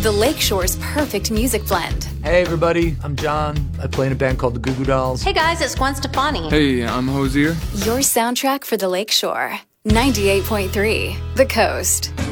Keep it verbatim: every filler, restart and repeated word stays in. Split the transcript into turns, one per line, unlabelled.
the Lakeshore's perfect music blend.
Hey everybody, I'm John. I play in a band called the Goo Goo Dolls.
Hey guys, it's Gwen Stefani.
Hey, I'm Hosier.
Your soundtrack for the Lakeshore. ninety-eight point three, The Coast.